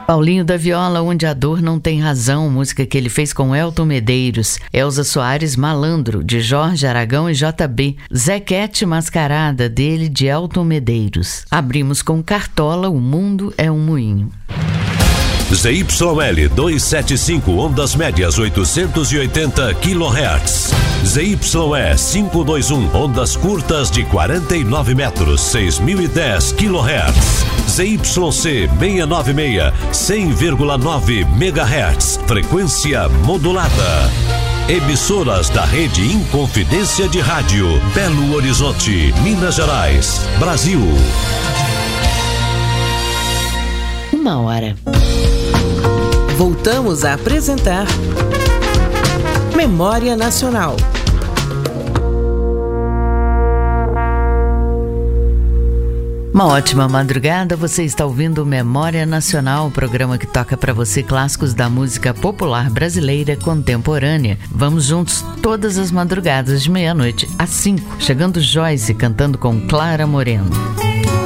Paulinho da Viola, Onde a Dor Não Tem Razão, música que ele fez com Elton Medeiros. Elza Soares, Malandro, de Jorge Aragão e JB. Zequete, Mascarada, dele, de Elton Medeiros. Abrimos com Cartola, O Mundo é um Moinho. ZYL 275, ondas médias 880 kHz. ZYE 521, ondas curtas de 49 metros, 6010 kHz. ZYC 696, 100,9 MHz, frequência modulada. Emissoras da Rede Inconfidência de Rádio, Belo Horizonte, Minas Gerais, Brasil. 1h. Voltamos a apresentar Memória Nacional. Uma ótima madrugada, você está ouvindo Memória Nacional, o programa que toca para você clássicos da música popular brasileira contemporânea. Vamos juntos todas as madrugadas de meia-noite às 5, chegando Joyce cantando com Clara Moreno.